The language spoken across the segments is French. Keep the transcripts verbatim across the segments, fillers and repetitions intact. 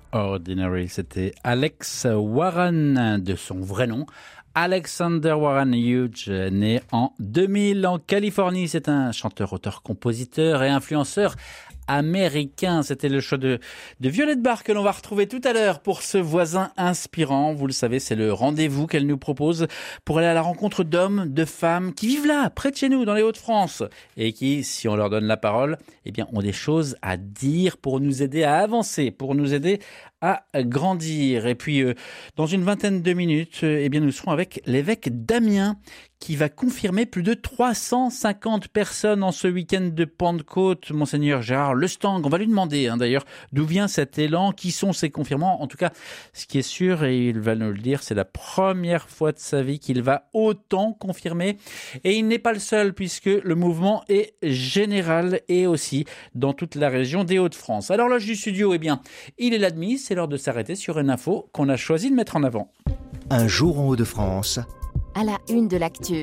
Ordinary, c'était Alex Warren, de son vrai nom. Alexander Warren Hughes, né en deux mille en Californie. C'est un chanteur, auteur, compositeur et influenceur américain. C'était le choix de, de Violette Barre que l'on va retrouver tout à l'heure pour ce voisin inspirant. Vous le savez, c'est le rendez-vous qu'elle nous propose pour aller à la rencontre d'hommes, de femmes qui vivent là, près de chez nous, dans les Hauts-de-France, et qui, si on leur donne la parole, eh bien, ont des choses à dire pour nous aider à avancer, pour nous aider à grandir. Et puis, euh, dans une vingtaine de minutes, euh, eh bien, nous serons avec l'évêque d'Amiens, qui va confirmer plus de trois cent cinquante personnes en ce week-end de Pentecôte. Monseigneur Gérard Lestang, on va lui demander hein, d'ailleurs d'où vient cet élan, qui sont ces confirmants. En tout cas, ce qui est sûr, et il va nous le dire, c'est la première fois de sa vie qu'il va autant confirmer. Et il n'est pas le seul, puisque le mouvement est général et aussi dans toute la région des Hauts-de-France. Alors l'âge du studio, eh bien, il est l'admis, c'est l'heure de s'arrêter sur une info qu'on a choisi de mettre en avant. Un jour en Hauts-de-France. À la une de l'actu.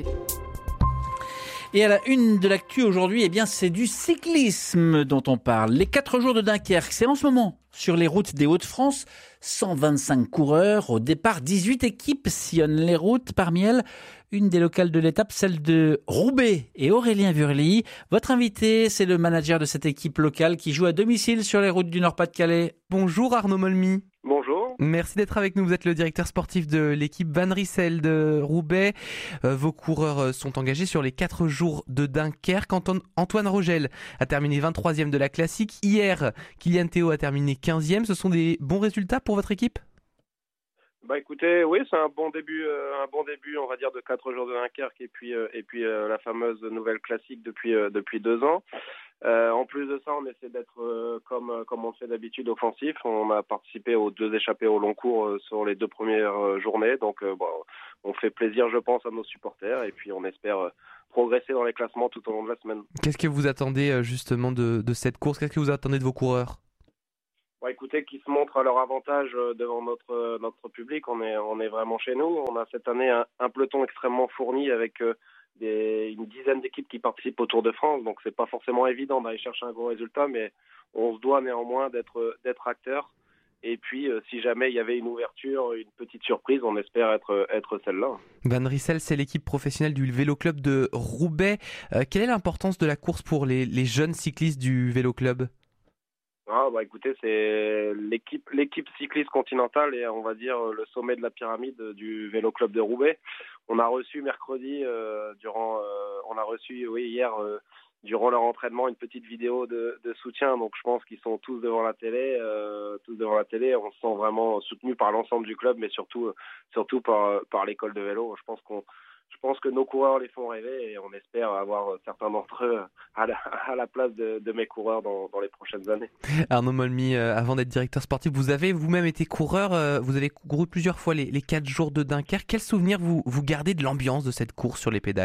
Et à la une de l'actu aujourd'hui, eh bien, c'est du cyclisme dont on parle. Les quatre jours de Dunkerque, c'est en ce moment sur les routes des Hauts-de-France. cent vingt-cinq coureurs au départ, dix-huit équipes sillonnent les routes. Parmi elles, une des locales de l'étape, celle de Roubaix et Aurélien Vurly. Votre invité, c'est le manager de cette équipe locale qui joue à domicile sur les routes du Nord-Pas-de-Calais. Bonjour Arnaud Molmy. Bonjour. Merci d'être avec nous. Vous êtes le directeur sportif de l'équipe Van Rissel de Roubaix. Euh, vos coureurs sont engagés sur les quatre jours de Dunkerque. Antoine, Antoine Rogel a terminé vingt-troisième de la classique. Hier, Kylian Théo a terminé quinzième. Ce sont des bons résultats pour votre équipe ? Bah écoutez, oui, c'est un bon début, euh, un bon début, on va dire, de quatre jours de Dunkerque et puis euh, et puis euh, la fameuse nouvelle classique depuis euh, depuis deux ans. Euh, en plus de ça, on essaie d'être euh, comme comme on le fait d'habitude offensif. On a participé aux deux échappées au long cours euh, sur les deux premières euh, journées, donc euh, bon, on fait plaisir, je pense, à nos supporters et puis on espère euh, progresser dans les classements tout au long de la semaine. Qu'est-ce que vous attendez euh, justement de de cette course ? Qu'est-ce que vous attendez de vos coureurs ? Bon, écoutez, qu'ils se montrent à leur avantage devant notre notre public. On est on est vraiment chez nous. On a cette année un, un peloton extrêmement fourni avec euh, des, une dizaine d'équipes qui participent au Tour de France. Donc c'est pas forcément évident d'aller chercher un gros résultat, mais on se doit néanmoins d'être d'être acteur. Et puis euh, si jamais il y avait une ouverture, une petite surprise, on espère être être celle-là. Van Rissel, c'est l'équipe professionnelle du Vélo Club de Roubaix. Euh, quelle est l'importance de la course pour les les jeunes cyclistes du Vélo Club ? Ah bah écoutez, c'est l'équipe l'équipe cycliste continentale et on va dire le sommet de la pyramide du Vélo Club de Roubaix. On a reçu mercredi euh, durant euh, on a reçu oui hier euh, durant leur entraînement une petite vidéo de, de soutien, donc je pense qu'ils sont tous devant la télé euh, tous devant la télé, on se sent vraiment soutenu par l'ensemble du club, mais surtout surtout par par l'école de vélo. Je pense qu'on Je pense que nos coureurs les font rêver et on espère avoir certains d'entre eux à la, à la place de, de mes coureurs dans, dans les prochaines années. Arnaud Molmy, euh, avant d'être directeur sportif, vous avez vous-même été coureur, euh, vous avez couru plusieurs fois les, les quatre jours de Dunkerque. Quel souvenir vous, vous gardez de l'ambiance de cette course sur les pédales ?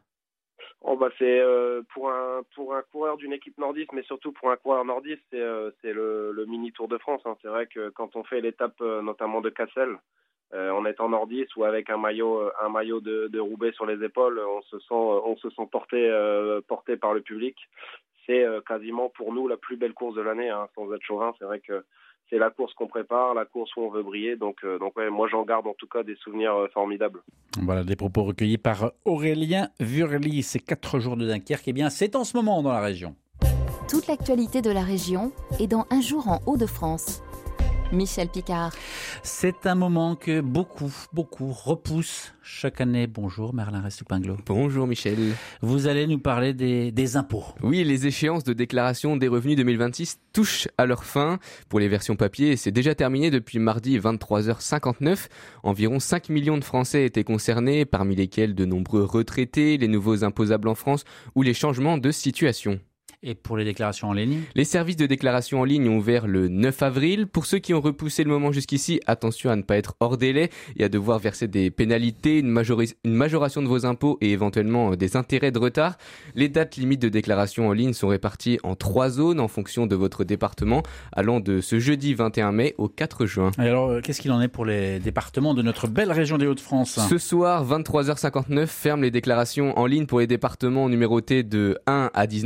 Oh bah c'est euh, pour un pour un coureur d'une équipe nordiste, mais surtout pour un coureur nordiste, c'est euh, c'est le, le mini Tour de France. Hein. C'est vrai que quand on fait l'étape euh, notamment de Cassel, Euh, en étant nordiste ou avec un maillot, un maillot de, de Roubaix sur les épaules, on se sent, on se sent porté, euh, porté par le public. C'est euh, quasiment pour nous la plus belle course de l'année, hein, sans être chauvin. C'est vrai que c'est la course qu'on prépare, la course où on veut briller. Donc, euh, donc ouais, moi j'en garde en tout cas des souvenirs euh, formidables. Voilà des propos recueillis par Aurélien Vurly. Ces quatre jours de Dunkerque, eh bien, c'est en ce moment dans la région. Toute l'actualité de la région est dans Un jour en Hauts-de-France. Michel Picard. C'est un moment que beaucoup, beaucoup repoussent chaque année. Bonjour Merlin Restoupinglot. Bonjour Michel. Vous allez nous parler des, des impôts. Oui, les échéances de déclaration des revenus deux mille vingt-six touchent à leur fin. Pour les versions papier, c'est déjà terminé depuis mardi vingt-trois heures cinquante-neuf. Environ cinq millions de Français étaient concernés, parmi lesquels de nombreux retraités, les nouveaux imposables en France ou les changements de situation. Et pour les déclarations en ligne ? Les services de déclaration en ligne ont ouvert le neuf avril. Pour ceux qui ont repoussé le moment jusqu'ici, attention à ne pas être hors délai et à devoir verser des pénalités, une, majori- une majoration de vos impôts et éventuellement des intérêts de retard. Les dates limites de déclaration en ligne sont réparties en trois zones en fonction de votre département, allant de ce jeudi vingt et un mai au quatre juin. Et alors, qu'est-ce qu'il en est pour les départements de notre belle région des Hauts-de-France ? Ce soir, vingt-trois heures cinquante-neuf, ferment les déclarations en ligne pour les départements numérotés de un à dix-neuf. Dans la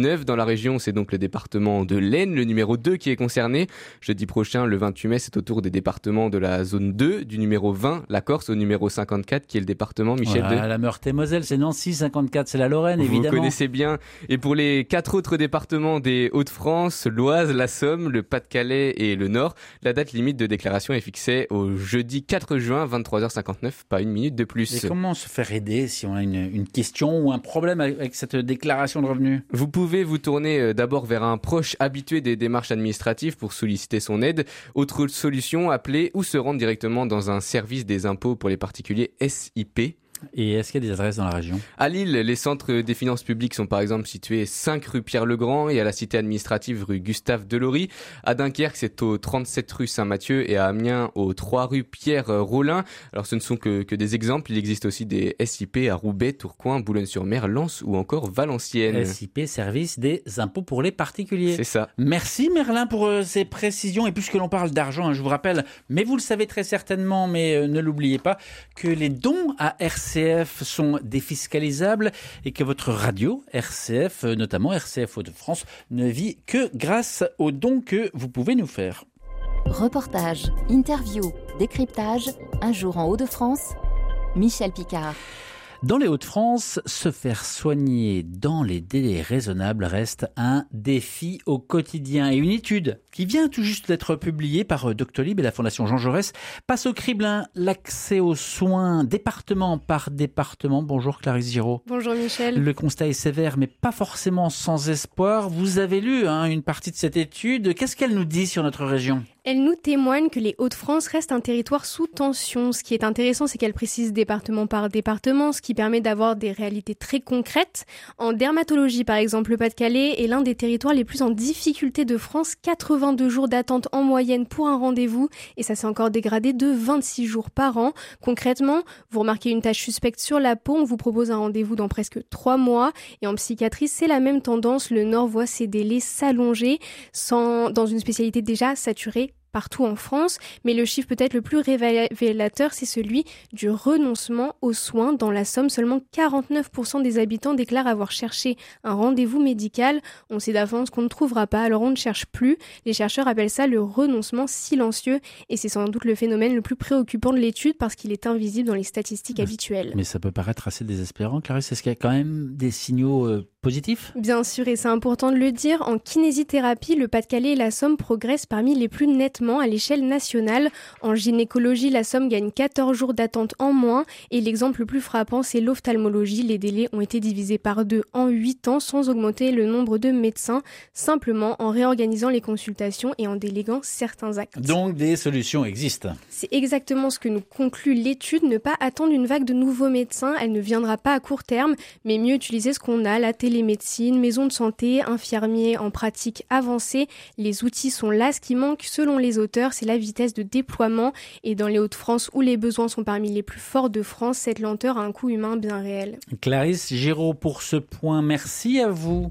région, c'est donc le département de l'Aisne, le numéro deux qui est concerné. Jeudi prochain, le vingt-huit mai, c'est au tour des départements de la zone deux, du numéro vingt, la Corse, au numéro cinquante-quatre, qui est le département, Michel, voilà, de... la Meurthe-et-Moselle, c'est Nancy, cinquante-quatre, c'est la Lorraine, évidemment. Vous connaissez bien. Et pour les quatre autres départements des Hauts-de-France, l'Oise, la Somme, le Pas-de-Calais et le Nord, la date limite de déclaration est fixée au jeudi quatre juin, vingt-trois heures cinquante-neuf, pas une minute de plus. Et comment se faire aider si on a une, une question ou un problème avec cette déclaration de revenus? Vous pouvez vous tourner d'abord vers un proche habitué des démarches administratives pour solliciter son aide. Autre solution, appeler ou se rendre directement dans un service des impôts pour les particuliers S I P. Et est-ce qu'il y a des adresses dans la région? À Lille, les centres des finances publiques sont par exemple situés cinq rue Pierre-le-Grand et à la cité administrative rue Gustave Delory. À Dunkerque, c'est au trente-sept rue Saint-Mathieu et à Amiens, au trois rue Pierre-Rollin. Alors ce ne sont que, que des exemples, il existe aussi des S I P à Roubaix, Tourcoing, Boulogne-sur-Mer, Lens ou encore Valenciennes. S I P, service des impôts pour les particuliers. C'est ça. Merci Merlin pour euh, ces précisions. Et puisque l'on parle d'argent, hein, je vous rappelle, mais vous le savez très certainement, mais euh, ne l'oubliez pas, que les dons à R C F sont défiscalisables et que votre radio R C F, notamment R C F Hauts-de-France, ne vit que grâce aux dons que vous pouvez nous faire. Reportage, interview, décryptage, un jour en Hauts-de-France, Michel Picard. Dans les Hauts-de-France, se faire soigner dans les délais raisonnables reste un défi au quotidien. Et une étude qui vient tout juste d'être publiée par Doctolib et la Fondation Jean Jaurès passe au crible hein, l'accès aux soins département par département. Bonjour Clarisse Giraud. Bonjour Michel. Le constat est sévère mais pas forcément sans espoir. Vous avez lu hein, une partie de cette étude. Qu'est-ce qu'elle nous dit sur notre région ? Elle nous témoigne que les Hauts-de-France restent un territoire sous tension. Ce qui est intéressant, c'est qu'elle précise département par département, ce qui permet d'avoir des réalités très concrètes. En dermatologie, par exemple, le Pas-de-Calais est l'un des territoires les plus en difficulté de France. quatre-vingt-deux jours d'attente en moyenne pour un rendez-vous et ça s'est encore dégradé de vingt-six jours par an. Concrètement, vous remarquez une tache suspecte sur la peau, on vous propose un rendez-vous dans presque trois mois. Et en psychiatrie, c'est la même tendance. Le Nord voit ses délais s'allonger sans, dans une spécialité déjà saturée partout en France, mais le chiffre peut-être le plus révélateur, c'est celui du renoncement aux soins. Dans la Somme, seulement quarante-neuf pour cent des habitants déclarent avoir cherché un rendez-vous médical. On sait d'avance qu'on ne trouvera pas, alors on ne cherche plus. Les chercheurs appellent ça le renoncement silencieux, et c'est sans doute le phénomène le plus préoccupant de l'étude parce qu'il est invisible dans les statistiques habituelles. Mais ça peut paraître assez désespérant, Clarisse. Est-ce qu'il y a quand même des signaux euh, positifs ? Bien sûr, et c'est important de le dire, en kinésithérapie, le Pas-de-Calais et la Somme progressent parmi les plus nettement à l'échelle nationale. En gynécologie, la Somme gagne quatorze jours d'attente en moins et l'exemple le plus frappant, c'est l'ophtalmologie. Les délais ont été divisés par deux en huit ans sans augmenter le nombre de médecins, simplement en réorganisant les consultations et en déléguant certains actes. Donc des solutions existent. C'est exactement ce que nous conclut l'étude, ne pas attendre une vague de nouveaux médecins, elle ne viendra pas à court terme, mais mieux utiliser ce qu'on a, la télémédecine, maison de santé, infirmiers en pratique avancée. Les outils sont là, ce qui manque selon les auteurs, c'est la vitesse de déploiement. Et dans les Hauts-de-France, où les besoins sont parmi les plus forts de France, cette lenteur a un coût humain bien réel. Clarisse Giraud pour ce point, merci à vous.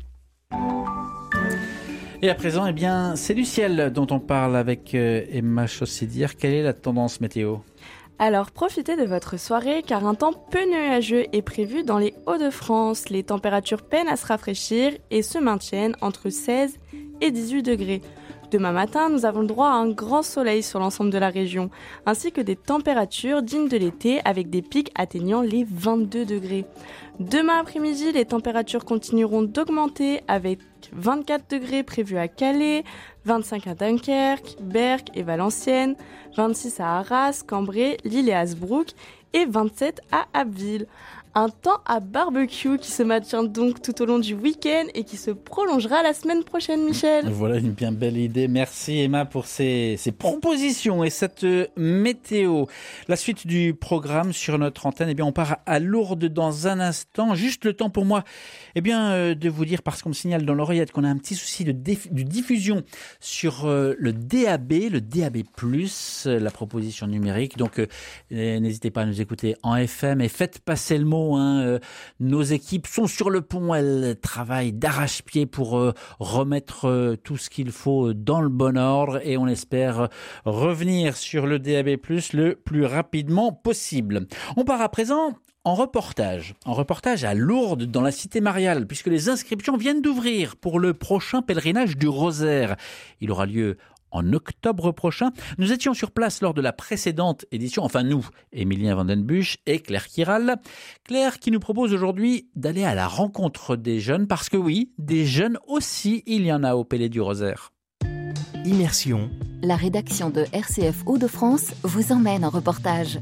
Et à présent, eh bien, c'est du ciel dont on parle avec euh, Emma Chaussidière. Quelle est la tendance météo ? Alors profitez de votre soirée car un temps peu nuageux est prévu dans les Hauts-de-France. Les températures peinent à se rafraîchir et se maintiennent entre seize et dix-huit degrés. Demain matin, nous avons le droit à un grand soleil sur l'ensemble de la région, ainsi que des températures dignes de l'été avec des pics atteignant les vingt-deux degrés. Demain après-midi, les températures continueront d'augmenter avec vingt-quatre degrés prévus à Calais, vingt-cinq à Dunkerque, Berck et Valenciennes, vingt-six à Arras, Cambrai, Lille et Hasbrook et vingt-sept à Abbeville. Un temps à barbecue qui se maintient donc tout au long du week-end et qui se prolongera la semaine prochaine, Michel. Voilà une bien belle idée. Merci Emma pour ces, ces propositions et cette météo. La suite du programme sur notre antenne, eh bien on part à Lourdes dans un instant. Juste le temps pour moi eh bien, euh, de vous dire, parce qu'on me signale dans l'oreillette qu'on a un petit souci de, déf- de diffusion sur euh, le D A B, le D A B plus, euh, la proposition numérique. Donc euh, n'hésitez pas à nous écouter en F M et faites passer le mot. Hein, euh, nos équipes sont sur le pont, elles travaillent d'arrache-pied pour euh, remettre euh, tout ce qu'il faut dans le bon ordre et on espère euh, revenir sur le D A B plus, le plus rapidement possible. On part à présent en reportage, en reportage à Lourdes dans la cité mariale, puisque les inscriptions viennent d'ouvrir pour le prochain pèlerinage du Rosaire. Il aura lieu en octobre prochain. Nous étions sur place lors de la précédente édition, enfin nous, Émilien Vandenbusch et Claire Kiral. Claire qui nous propose aujourd'hui d'aller à la rencontre des jeunes, parce que oui, des jeunes aussi, il y en a au Pélé du Rosaire. Immersion. La rédaction de R C F Hauts-de-France vous emmène en reportage.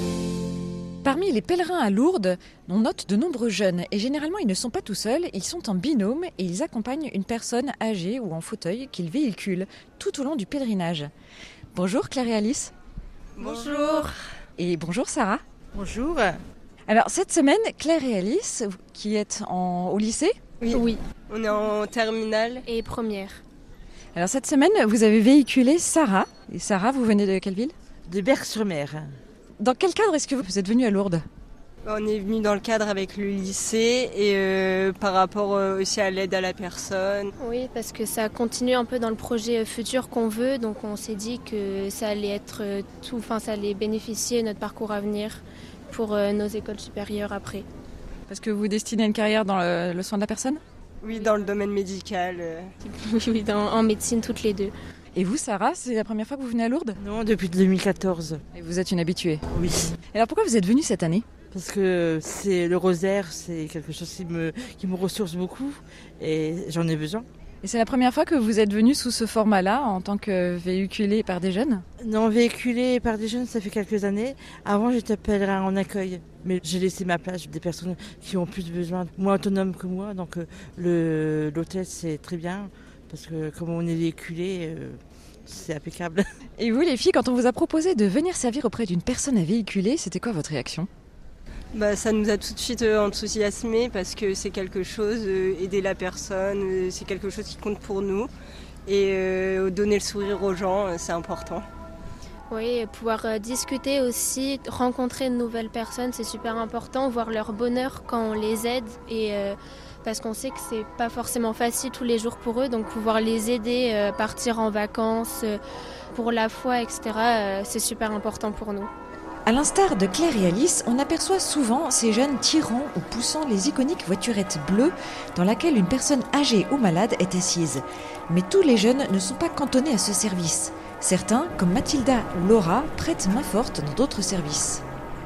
Parmi les pèlerins à Lourdes, on note de nombreux jeunes et généralement ils ne sont pas tout seuls, ils sont en binôme et ils accompagnent une personne âgée ou en fauteuil qu'ils véhiculent tout au long du pèlerinage. Bonjour Claire et Alice. Bonjour. Et bonjour Sarah. Bonjour. Alors cette semaine, Claire et Alice, qui êtes en, au lycée ? Oui. oui, on est en terminale et première. Alors cette semaine, vous avez véhiculé Sarah. Et Sarah, vous venez de quelle ville ? De Berck-sur-Mer. Dans quel cadre est-ce que vous êtes venu à Lourdes ? On est venu dans le cadre avec le lycée et euh, par rapport euh, aussi à l'aide à la personne. Oui, parce que ça continue un peu dans le projet futur qu'on veut, donc on s'est dit que ça allait être tout, enfin ça allait bénéficier de notre parcours à venir pour euh, nos écoles supérieures après. Parce que vous destinez une carrière dans le, le soin de la personne ? Oui, dans le domaine médical. Euh. Oui, dans, en médecine toutes les deux. Et vous, Sarah, c'est la première fois que vous venez à Lourdes ? Non, depuis deux mille quatorze. Et vous êtes une habituée ? Oui. Et alors pourquoi vous êtes venue cette année ? Parce que c'est le rosaire, c'est quelque chose qui me, qui me ressource beaucoup et j'en ai besoin. Et c'est la première fois que vous êtes venue sous ce format-là, en tant que véhiculée par des jeunes ? Non, véhiculée par des jeunes, ça fait quelques années. Avant, j'étais pèlerin en accueil, mais j'ai laissé ma place des personnes qui ont plus besoin, moins autonomes que moi. Donc le, l'hôtel, c'est très bien. Parce que comme on est véhiculé, euh, c'est impeccable. Et vous les filles, quand on vous a proposé de venir servir auprès d'une personne à véhiculer, c'était quoi votre réaction ? Bah, ça nous a tout de suite euh, enthousiasmés parce que c'est quelque chose, euh, aider la personne, euh, c'est quelque chose qui compte pour nous. Et euh, donner le sourire aux gens, euh, c'est important. Oui, pouvoir euh, discuter aussi, rencontrer de nouvelles personnes, c'est super important, voir leur bonheur quand on les aide et... Euh, parce qu'on sait que c'est pas forcément facile tous les jours pour eux, donc pouvoir les aider, euh, partir en vacances, euh, pour la foi, et cetera, euh, c'est super important pour nous. À l'instar de Claire et Alice, on aperçoit souvent ces jeunes tirant ou poussant les iconiques voiturettes bleues dans laquelle une personne âgée ou malade est assise. Mais tous les jeunes ne sont pas cantonnés à ce service. Certains, comme Mathilda ou Laura, prêtent main forte dans d'autres services.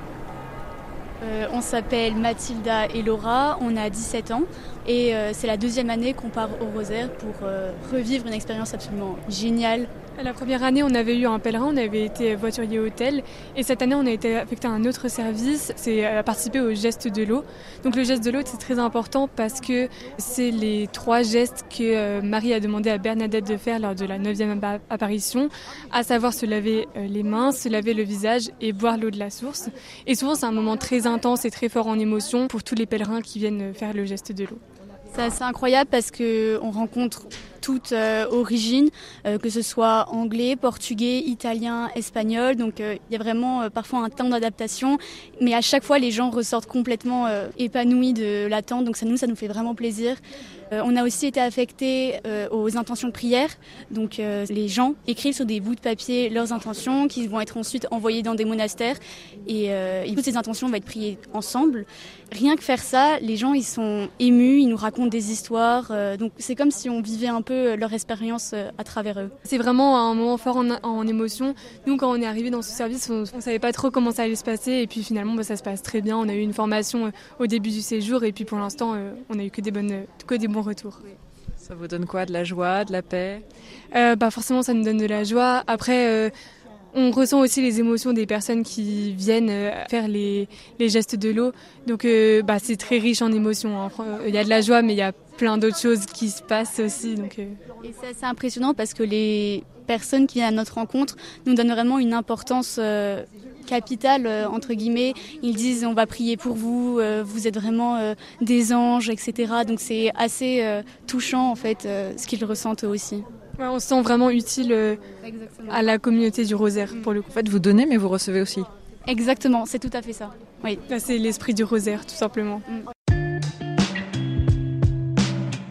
Euh, on s'appelle Mathilda et Laura, on a dix-sept ans et euh, c'est la deuxième année qu'on part au Rosaire pour euh, revivre une expérience absolument géniale. La première année, on avait eu un pèlerin, on avait été voiturier hôtel et cette année, on a été affecté à un autre service, c'est à participer au geste de l'eau. Donc le geste de l'eau, c'est très important parce que c'est les trois gestes que Marie a demandé à Bernadette de faire lors de la neuvième apparition, à savoir se laver les mains, se laver le visage et boire l'eau de la source. Et souvent, c'est un moment très intense et très fort en émotion pour tous les pèlerins qui viennent faire le geste de l'eau. C'est assez incroyable parce qu'on rencontre toute euh, origine, euh, que ce soit anglais, portugais, italien, espagnol. Donc il euh, y a vraiment euh, parfois un temps d'adaptation. Mais à chaque fois, les gens ressortent complètement euh, épanouis de l'attente. Donc ça nous, ça nous fait vraiment plaisir. Euh, on a aussi été affectés euh, aux intentions de prière. Donc euh, les gens écrivent sur des bouts de papier leurs intentions qui vont être ensuite envoyées dans des monastères. Et, euh, et toutes ces intentions vont être priées ensemble. Rien que faire ça, les gens ils sont émus, ils nous racontent des histoires. Euh, donc c'est comme si on vivait un peu leur expérience euh, à travers eux. C'est vraiment un moment fort en, en émotion. Nous, quand on est arrivé dans ce service, on ne savait pas trop comment ça allait se passer. Et puis finalement, bah, ça se passe très bien. On a eu une formation euh, au début du séjour. Et puis pour l'instant, euh, on a eu que des, bonnes, que des bons retours. Ça vous donne quoi ? De la joie, de la paix ? euh, bah, Forcément, ça nous donne de la joie. Après... Euh, On ressent aussi les émotions des personnes qui viennent faire les, les gestes de l'eau. Donc euh, bah, c'est très riche en émotions. Hein. Il y a de la joie, mais il y a plein d'autres choses qui se passent aussi. Donc, euh... Et c'est assez impressionnant parce que les personnes qui viennent à notre rencontre nous donnent vraiment une importance euh, capitale, euh, entre guillemets. Ils disent on va prier pour vous, euh, vous êtes vraiment euh, des anges, et cetera. Donc c'est assez euh, touchant en fait, euh, ce qu'ils ressentent eux aussi. Ouais, on se sent vraiment utile euh, à la communauté du Rosaire, pour le coup. En fait, vous donnez, mais vous recevez aussi. Exactement, c'est tout à fait ça. Oui. Là, c'est l'esprit du Rosaire, tout simplement. Mm.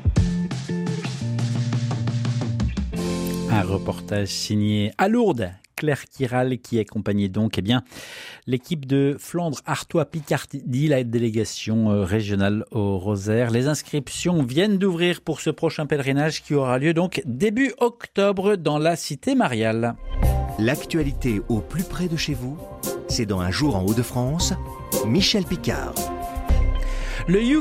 Un reportage signé à Lourdes, Claire Kiral qui accompagnait donc eh bien, l'équipe de Flandre-Artois-Picardie, la délégation régionale au Rosaire. Les inscriptions viennent d'ouvrir pour ce prochain pèlerinage qui aura lieu donc début octobre dans la cité mariale. L'actualité au plus près de chez vous, c'est dans Un jour en Hauts-de-France, Michel Picard. Le U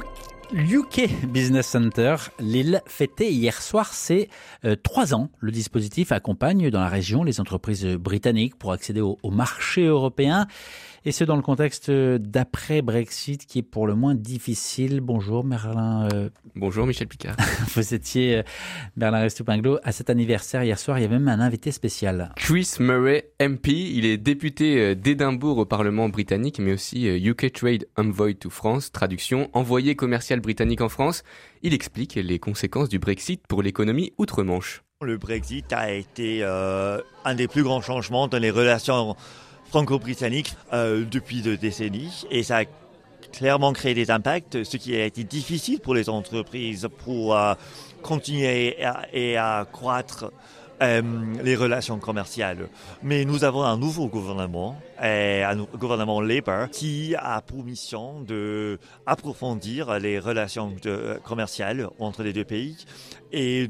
K Business Center Lille fêtait hier soir ses euh, trois ans. Le dispositif accompagne dans la région les entreprises britanniques pour accéder au, au marché européen. Et ce, dans le contexte d'après-Brexit qui est pour le moins difficile. Bonjour Merlin. Euh... Bonjour Michel Picard. Vous étiez, euh, Merlin Restoupinglo, à cet anniversaire hier soir. Il y avait même un invité spécial. Chris Murray, M P. Il est député d'Édimbourg au Parlement britannique, mais aussi U K Trade Envoy to France, traduction, envoyé commercial britannique en France. Il explique les conséquences du Brexit pour l'économie outre-Manche. Le Brexit a été euh, un des plus grands changements dans les relations franco-britanniques euh, depuis des décennies, et ça a clairement créé des impacts, ce qui a été difficile pour les entreprises pour euh, continuer et à, et à croître euh, les relations commerciales. Mais nous avons un nouveau gouvernement, et un gouvernement Labour, qui a pour mission d'approfondir les relations de, commerciales entre les deux pays et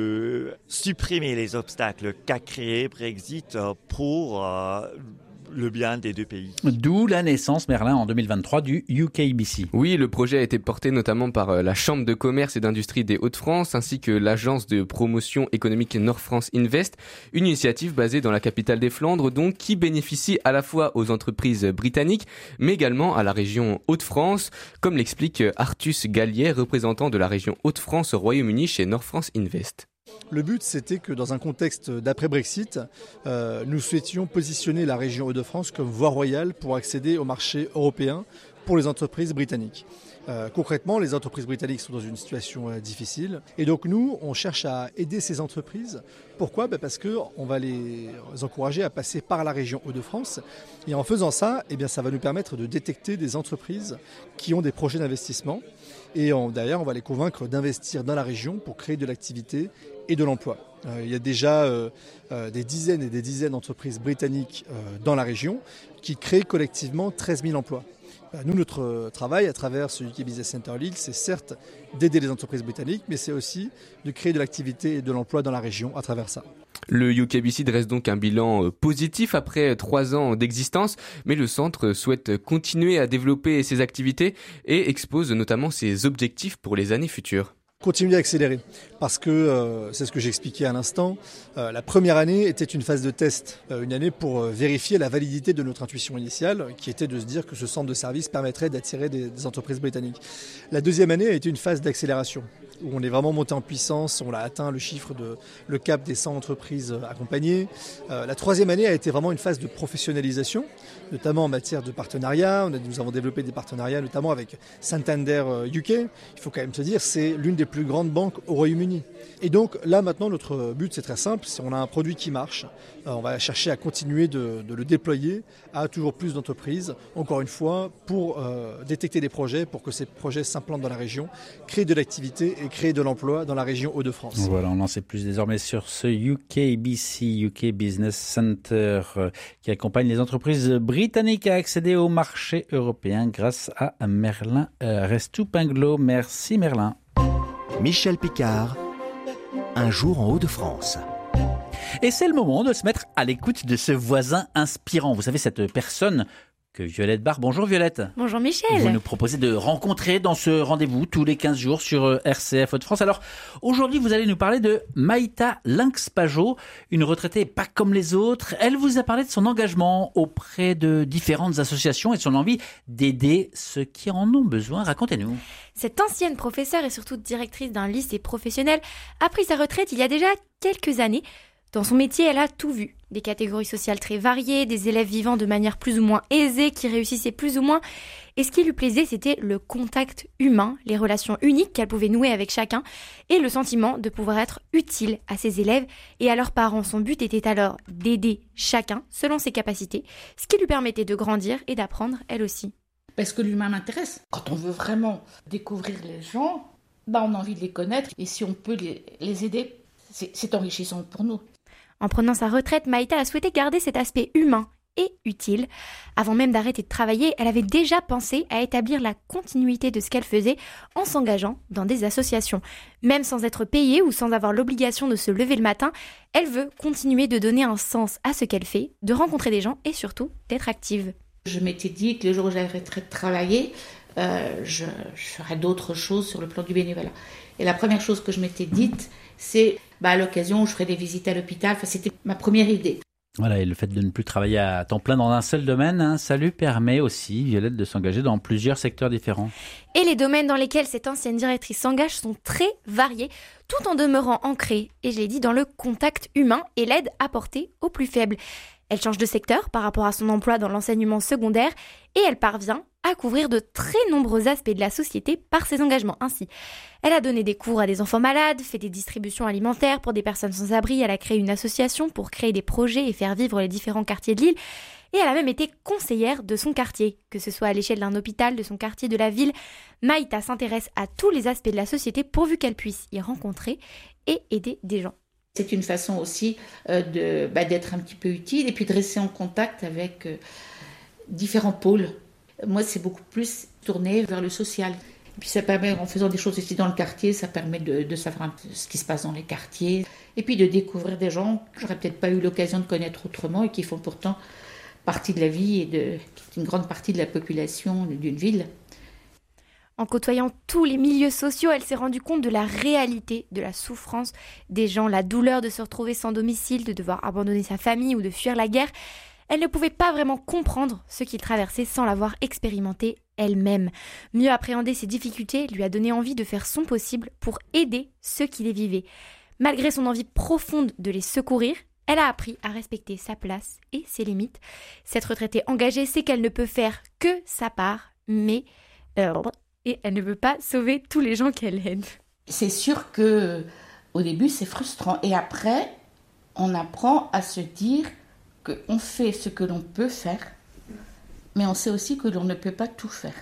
de supprimer les obstacles qu'a créé Brexit pour euh, le bien des deux pays. D'où la naissance, Merlin, en deux mille vingt-trois, du U K B C. Oui, le projet a été porté notamment par la Chambre de commerce et d'industrie des Hauts-de-France ainsi que l'agence de promotion économique North France Invest, une initiative basée dans la capitale des Flandres, donc qui bénéficie à la fois aux entreprises britanniques, mais également à la région Hauts-de-France, comme l'explique Artus Gallier, représentant de la région Hauts-de-France au Royaume-Uni chez North France Invest. Le but, c'était que dans un contexte d'après-Brexit, euh, nous souhaitions positionner la région Hauts-de-France comme voie royale pour accéder au marché européen pour les entreprises britanniques. Euh, concrètement, les entreprises britanniques sont dans une situation euh, difficile. Et donc nous, on cherche à aider ces entreprises. Pourquoi ? Ben parce qu'on va les encourager à passer par la région Hauts-de-France. Et en faisant ça, eh bien, ça va nous permettre de détecter des entreprises qui ont des projets d'investissement. Et on, derrière, on va les convaincre d'investir dans la région pour créer de l'activité et de l'emploi. Euh, il y a déjà euh, euh, des dizaines et des dizaines d'entreprises britanniques euh, dans la région qui créent collectivement treize mille emplois. Euh, nous, notre travail à travers ce U K Business Center Lille, c'est certes d'aider les entreprises britanniques, mais c'est aussi de créer de l'activité et de l'emploi dans la région à travers ça. Le U K B C dresse donc un bilan positif après trois ans d'existence, mais le centre souhaite continuer à développer ses activités et expose notamment ses objectifs pour les années futures. Continuer à accélérer, parce que, euh, c'est ce que j'expliquais à l'instant, euh, la première année était une phase de test, euh, une année pour euh, vérifier la validité de notre intuition initiale, qui était de se dire que ce centre de service permettrait d'attirer des, des entreprises britanniques. La deuxième année a été une phase d'accélération, où on est vraiment monté en puissance, on a atteint le chiffre de le cap des cent entreprises accompagnées. Euh, la troisième année a été vraiment une phase de professionnalisation, notamment en matière de partenariat. On a, nous avons développé des partenariats, notamment avec Santander U K. Il faut quand même se dire, c'est l'une des plus grandes banques au Royaume-Uni. Et donc là maintenant notre but c'est très simple, si on a un produit qui marche, on va chercher à continuer de, de le déployer à toujours plus d'entreprises, encore une fois pour euh, détecter des projets, pour que ces projets s'implantent dans la région, créer de l'activité et créer de l'emploi dans la région Hauts-de-France. Voilà, on en sait plus désormais sur ce U K B C, U K Business Center, euh, qui accompagne les entreprises britanniques à accéder au marché européen grâce à Merlin euh, Restoupinglo. Merci Merlin. Michel Picard, Un jour en Hauts-de-France. Et c'est le moment de se mettre à l'écoute de ce voisin inspirant. Vous savez, cette personne que Violette Barre. Bonjour Violette. Bonjour Michel. Vous nous proposez de rencontrer dans ce rendez-vous tous les quinze jours sur R C F Hauts-de-France. Alors aujourd'hui, vous allez nous parler de Maïta Lynx-Pajot, une retraitée pas comme les autres. Elle vous a parlé de son engagement auprès de différentes associations et de son envie d'aider ceux qui en ont besoin. Racontez-nous. Cette ancienne professeure et surtout directrice d'un lycée professionnel a pris sa retraite il y a déjà quelques années. Dans son métier, elle a tout vu. Des catégories sociales très variées, des élèves vivant de manière plus ou moins aisée, qui réussissaient plus ou moins. Et ce qui lui plaisait, c'était le contact humain, les relations uniques qu'elle pouvait nouer avec chacun, et le sentiment de pouvoir être utile à ses élèves et à leurs parents. Son but était alors d'aider chacun selon ses capacités, ce qui lui permettait de grandir et d'apprendre elle aussi. Parce que l'humain m'intéresse. Quand on veut vraiment découvrir les gens, bah on a envie de les connaître, et si on peut les, les aider, c'est, c'est enrichissant pour nous. En prenant sa retraite, Maïta a souhaité garder cet aspect humain et utile. Avant même d'arrêter de travailler, elle avait déjà pensé à établir la continuité de ce qu'elle faisait en s'engageant dans des associations. Même sans être payée ou sans avoir l'obligation de se lever le matin, elle veut continuer de donner un sens à ce qu'elle fait, de rencontrer des gens et surtout d'être active. Je m'étais dit que le jour où j'arrêterais de travailler, euh, je, je ferais d'autres choses sur le plan du bénévolat. Et la première chose que je m'étais dite, c'est bah, à l'occasion où je ferais des visites à l'hôpital. Enfin, c'était ma première idée. Voilà, et le fait de ne plus travailler à temps plein dans un seul domaine, hein, ça lui permet aussi, Violette, de s'engager dans plusieurs secteurs différents. Et les domaines dans lesquels cette ancienne directrice s'engage sont très variés, tout en demeurant ancrés, et je l'ai dit, dans le contact humain et l'aide apportée aux plus faibles. Elle change de secteur par rapport à son emploi dans l'enseignement secondaire et elle parvient à couvrir de très nombreux aspects de la société par ses engagements. Ainsi, elle a donné des cours à des enfants malades, fait des distributions alimentaires pour des personnes sans abri, elle a créé une association pour créer des projets et faire vivre les différents quartiers de l'île. Et elle a même été conseillère de son quartier, que ce soit à l'échelle d'un hôpital, de son quartier, de la ville. Maïta s'intéresse à tous les aspects de la société pourvu qu'elle puisse y rencontrer et aider des gens. C'est une façon aussi euh, de, bah, d'être un petit peu utile et puis de rester en contact avec euh, différents pôles. Moi, c'est beaucoup plus tourné vers le social. Et puis ça permet, en faisant des choses ici dans le quartier, ça permet de, de savoir un peu ce qui se passe dans les quartiers. Et puis de découvrir des gens que j'aurais peut-être pas eu l'occasion de connaître autrement et qui font pourtant partie de la vie et de, qui est une grande partie de la population d'une ville. En côtoyant tous les milieux sociaux, elle s'est rendue compte de la réalité de la souffrance des gens, la douleur de se retrouver sans domicile, de devoir abandonner sa famille ou de fuir la guerre. Elle ne pouvait pas vraiment comprendre ce qu'ils traversaient sans l'avoir expérimenté elle-même. Mieux appréhender ces difficultés lui a donné envie de faire son possible pour aider ceux qui les vivaient. Malgré son envie profonde de les secourir, elle a appris à respecter sa place et ses limites. Cette retraitée engagée sait qu'elle ne peut faire que sa part, mais... Euh, et elle ne veut pas sauver tous les gens qu'elle aide. C'est sûr que au début c'est frustrant et après on apprend à se dire qu'on fait ce que l'on peut faire, mais on sait aussi que l'on ne peut pas tout faire.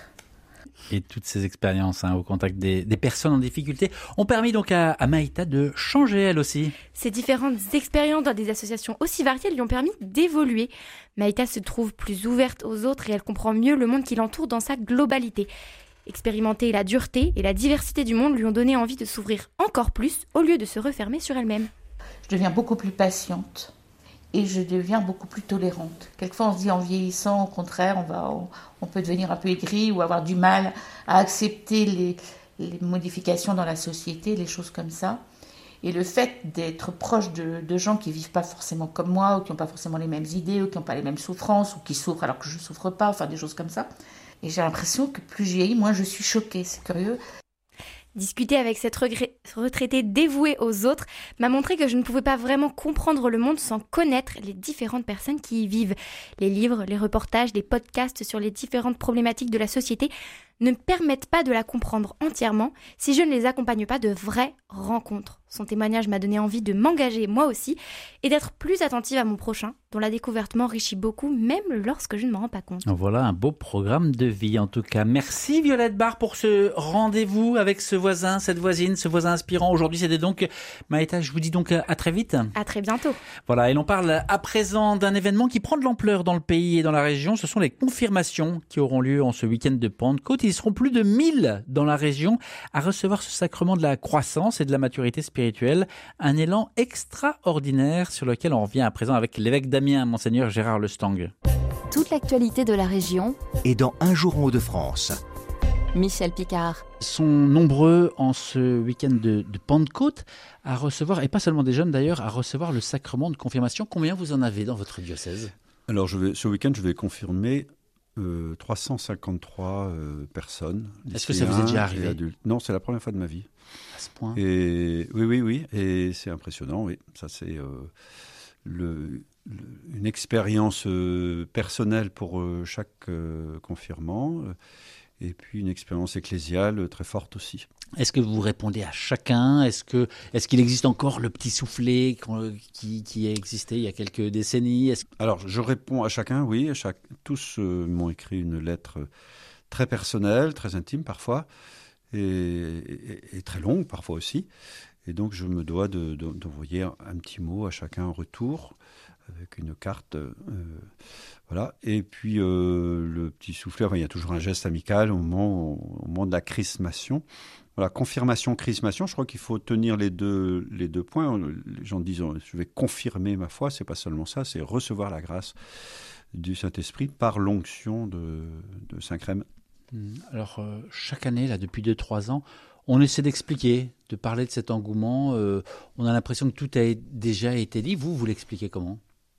Et toutes ces expériences hein, au contact des, des personnes en difficulté ont permis donc à, à Maïta de changer elle aussi. Ces différentes expériences dans des associations aussi variées lui ont permis d'évoluer. Maïta se trouve plus ouverte aux autres et elle comprend mieux le monde qui l'entoure dans sa globalité. Expérimenter la dureté et la diversité du monde lui ont donné envie de s'ouvrir encore plus au lieu de se refermer sur elle-même. Je deviens beaucoup plus patiente et je deviens beaucoup plus tolérante. Quelquefois on se dit en vieillissant, au contraire, on, va, on, on peut devenir un peu aigri ou avoir du mal à accepter les, les modifications dans la société, les choses comme ça. Et le fait d'être proche de, de gens qui ne vivent pas forcément comme moi ou qui n'ont pas forcément les mêmes idées ou qui n'ont pas les mêmes souffrances ou qui souffrent alors que je ne souffre pas, enfin des choses comme ça. Et j'ai l'impression que plus je vieillis, moins je suis choquée, c'est curieux. Discuter avec cette regret- retraitée dévouée aux autres m'a montré que je ne pouvais pas vraiment comprendre le monde sans connaître les différentes personnes qui y vivent. Les livres, les reportages, les podcasts sur les différentes problématiques de la société ne me permettent pas de la comprendre entièrement si je ne les accompagne pas de vraies rencontres. Son témoignage m'a donné envie de m'engager moi aussi et d'être plus attentive à mon prochain, dont la découverte m'enrichit beaucoup, même lorsque je ne m'en rends pas compte. Voilà un beau programme de vie en tout cas. Merci Violette Barre pour ce rendez-vous avec ce voisin, cette voisine, ce voisin inspirant. Aujourd'hui c'était donc Maïta, je vous dis donc à très vite. À très bientôt. Voilà, et l'on parle à présent d'un événement qui prend de l'ampleur dans le pays et dans la région. Ce sont les confirmations qui auront lieu en ce week-end de Pentecôte. Ils seront plus de mille dans la région à recevoir ce sacrement de la croissance et de la maturité spirituelle. Un élan extraordinaire sur lequel on revient à présent avec l'évêque d'Amiens, Monseigneur Gérard Lestang. Toute l'actualité de la région Et dans Un jour en Hauts-de-France. Michel Picard. Sont nombreux en ce week-end de, de Pentecôte à recevoir, et pas seulement des jeunes d'ailleurs, à recevoir le sacrement de confirmation. Combien vous en avez dans votre diocèse ? Alors je vais, ce week-end, je vais confirmer euh, trois cent cinquante-trois euh, personnes. Est-ce que ça vous est déjà arrivé ? Adultes. Non, c'est la première fois de ma vie. À ce point ? Et oui, oui, oui. Et c'est impressionnant, oui. Ça, c'est euh, le, le, une expérience euh, personnelle pour euh, chaque euh, confirmant. Euh, et puis une expérience ecclésiale très forte aussi. Est-ce que vous répondez à chacun ? Est-ce que, est-ce qu'il existe encore le petit soufflet qui, qui a existé il y a quelques décennies ? Est-ce... Alors, je réponds à chacun, oui. À chaque... Tous euh, m'ont écrit une lettre très personnelle, très intime parfois, et, et, et très longue parfois aussi. Et donc, je me dois de, de, d'envoyer un petit mot à chacun en retour, avec une carte. Euh, voilà. Et puis, euh, le petit soufflet, enfin, il y a toujours un geste amical au moment, au moment de la chrismation. Voilà, confirmation, chrismation, je crois qu'il faut tenir les deux, les deux points. Les gens disent, je vais confirmer ma foi, c'est pas seulement ça, c'est recevoir la grâce du Saint-Esprit par l'onction de, de Saint-Crème. Alors, euh, chaque année, là, depuis deux trois ans, on essaie d'expliquer, de parler de cet engouement. Euh, on a l'impression que tout a déjà été dit. Vous, vous l'expliquez comment ?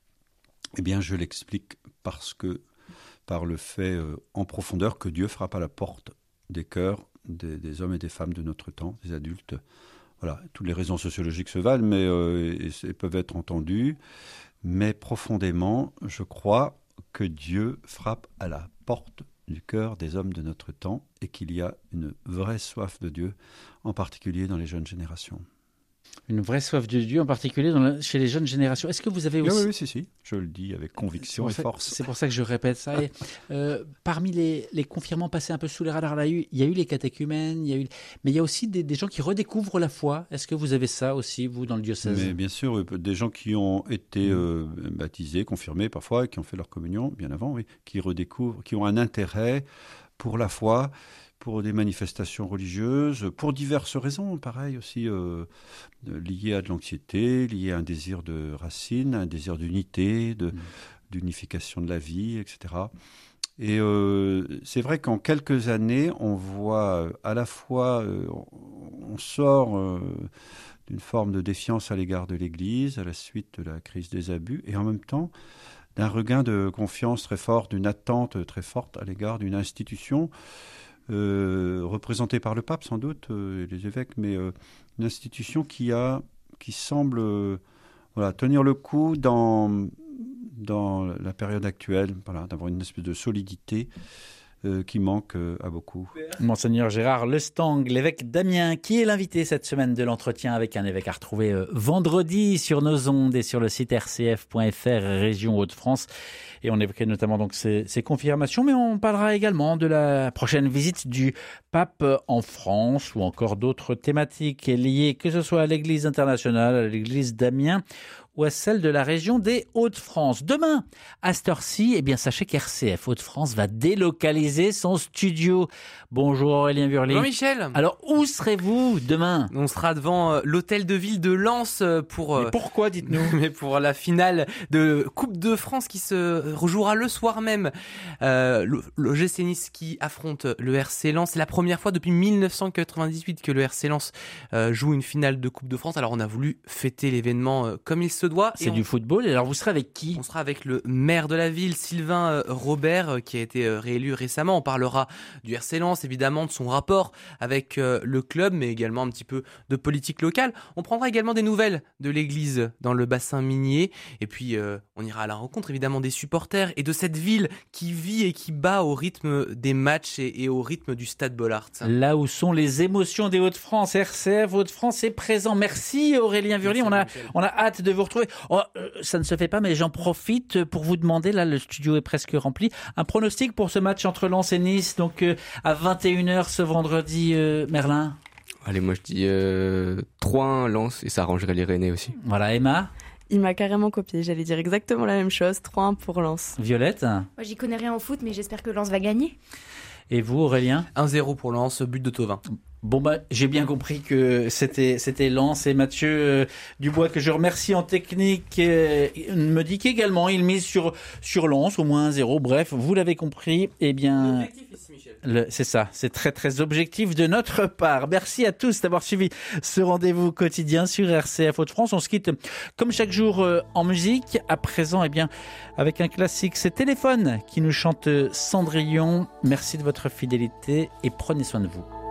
Eh bien, je l'explique parce que, par le fait euh, en profondeur que Dieu frappe à la porte des cœurs des, des hommes et des femmes de notre temps, des adultes. Voilà, toutes les raisons sociologiques se valent, mais euh, et, et peuvent être entendues. Mais profondément, je crois que Dieu frappe à la porte du cœur des hommes de notre temps et qu'il y a une vraie soif de Dieu, en particulier dans les jeunes générations. Une vraie soif de Dieu, en particulier dans la, chez les jeunes générations. Est-ce que vous avez aussi... Oui, oui, si, si. Je le dis avec conviction et ça, force. C'est pour ça que je répète ça. Et, euh, parmi les, les confirmants passés un peu sous les radars, là, il y a eu les catéchumènes, il y a eu... mais il y a aussi des, des gens qui redécouvrent la foi. Est-ce que vous avez ça aussi, vous, dans le diocèse ? Mais bien sûr, des gens qui ont été euh, baptisés, confirmés parfois, qui ont fait leur communion bien avant, oui, qui redécouvrent, qui ont un intérêt pour la foi, pour des manifestations religieuses, pour diverses raisons, pareil aussi, euh, liées à de l'anxiété, liées à un désir de racine, un désir d'unité, de, mmh. d'unification de la vie, et cetera. Et euh, c'est vrai qu'en quelques années, on voit à la fois, euh, on sort euh, d'une forme de défiance à l'égard de l'Église, à la suite de la crise des abus, et en même temps, d'un regain de confiance très fort, d'une attente très forte à l'égard d'une institution Euh, représentée par le pape sans doute, euh, les évêques, mais euh, une institution qui a, qui semble euh, voilà, tenir le coup dans, dans la période actuelle, voilà, d'avoir une espèce de solidité euh, qui manque euh, à beaucoup. Monseigneur Gérard Lestang, l'évêque d'Amiens, qui est l'invité cette semaine de l'entretien avec un évêque à retrouver euh, vendredi sur nos ondes et sur le site r c f point f r, région Hauts-de-France. Et on évoquait notamment donc ces, ces confirmations, mais on parlera également de la prochaine visite du pape en France ou encore d'autres thématiques liées, que ce soit à l'Église internationale, à l'Église d'Amiens ou à celle de la région des Hauts-de-France. Demain, à cette heure-ci, eh bien, sachez qu'R C F Hauts-de-France va délocaliser son studio. Bonjour Aurélien Burly. Bonjour Michel. Alors, où serez-vous demain ? On sera devant l'hôtel de ville de Lens pour... Mais pourquoi, dites-nous ? Mais pour la finale de Coupe de France qui se rejouera le soir même. Euh, le G C Nice qui affronte le R C Lens. C'est la première fois depuis mille neuf cent quatre-vingt-dix-huit que le R C Lens euh, joue une finale de Coupe de France. Alors, on a voulu fêter l'événement euh, comme il se doit. C'est on... du football. Et alors, vous serez avec qui ? On sera avec le maire de la ville, Sylvain euh, Robert, euh, qui a été euh, réélu récemment. On parlera du R C Lens, évidemment, de son rapport avec euh, le club, mais également un petit peu de politique locale. On prendra également des nouvelles de l'église dans le bassin minier. Et puis, euh, on ira à la rencontre, évidemment, des supporters et de cette ville qui vit et qui bat au rythme des matchs et, et au rythme du Stade Bollaert. Là où sont les émotions des Hauts-de-France, R C F Hauts-de-France est présent. Merci Aurélien Burly. On a, on a hâte de vous retrouver. Oh, euh, ça ne se fait pas, mais j'en profite pour vous demander, là le studio est presque rempli, un pronostic pour ce match entre Lens et Nice, donc euh, à vingt et une heures ce vendredi, euh, Merlin. Allez, moi je dis euh, trois un Lens et ça arrangerait les Rennais aussi. Voilà, Emma. Il m'a carrément copié, j'allais dire exactement la même chose, trois un pour Lens. Violette. Moi j'y connais rien au foot, mais j'espère que Lens va gagner. Et vous Aurélien ? un zéro pour Lens, but de Thauvin. Bon bah j'ai bien compris que c'était c'était Lens et Mathieu euh, Dubois que je remercie en technique euh, me dit qu'également il mise sur sur Lens au moins un zéro. Bref, vous l'avez compris. Eh bien Objectif ici, Michel. Le, c'est ça, c'est très très objectif de notre part. Merci à tous d'avoir suivi ce rendez-vous quotidien sur R C F Hauts-de-France. On se quitte comme chaque jour euh, en musique. À présent, eh bien avec un classique, c'est Téléphone qui nous chante Cendrillon. Merci de votre fidélité et prenez soin de vous.